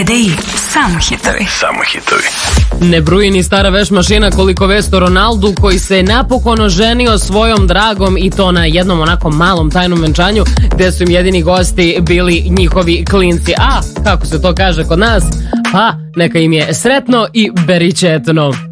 Videi, samo hitovi. Samo hitovi. Ne bruji ni stara veš mašina koliko vest o Ronaldu koji se napokon oženio svojom dragom i to na jednom onako malom tajnom venčanju gde su im jedini gosti bili njihovi klinci. A, kako se to kaže kod nas, pa neka im je sretno i beričetno.